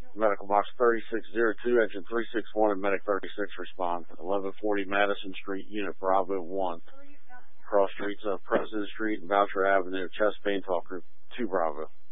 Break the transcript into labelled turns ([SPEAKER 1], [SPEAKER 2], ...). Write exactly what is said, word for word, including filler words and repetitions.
[SPEAKER 1] Medical box thirty-six oh two, engine three six one, and medic thirty-six respond. eleven forty Madison Street, unit Bravo one. Cross streets of President Street and Boucher Avenue, chest pain talk group two Bravo.